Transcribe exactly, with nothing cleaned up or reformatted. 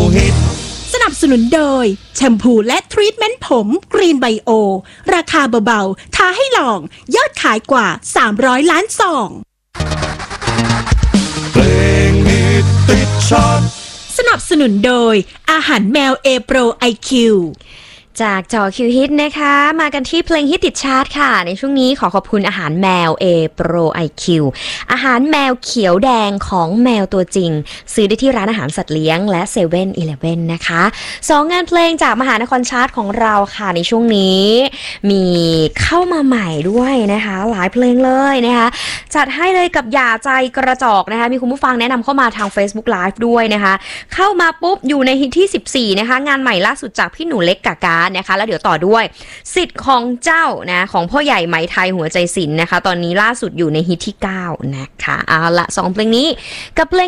ฮิตสนับสนุนโดยแชมพูและทรีทเมนต์ผมกรีนไบโอราคาเบาๆท้าให้ลองยอดขายกว่าสามร้อยล้านซองเพลงฮิตติดชาร์ตสนับสนุนโดยอาหารแมว A Pro ไอ คิวจากจอคิวฮิตนะคะมากันที่เพลงฮิตติดชาร์ตค่ะในช่วงนี้ขอขอบคุณอาหารแมว A Pro ไอ คิว อาหารแมวเขียวแดงของแมวตัวจริงซื้อได้ที่ร้านอาหารสัตว์เลี้ยงและ เซเว่น อีเลฟเว่น นะคะสองงานเพลงจากมหานครชาร์ตของเราค่ะในช่วงนี้มีเข้ามาใหม่ด้วยนะคะหลายเพลงเลยนะคะจัดให้เลยกับอย่าใจกระจอกนะคะมีคุณผู้ฟังแนะนำเข้ามาทาง Facebook Live ด้วยนะคะเข้ามาปุ๊บอยู่ในฮิตที่สิบสี่นะคะงานใหม่ล่าสุดจากพี่หนูเล็กกากานะคะแล้วเดี๋ยวต่อด้วยสิทธิ์ของเจ้านะของพ่อใหญ่ไหมไทยหัวใจศิลป์นะคะตอนนี้ล่าสุดอยู่ในฮิตที่เก้านะคะเอาละสองเพลงนี้กับเพลง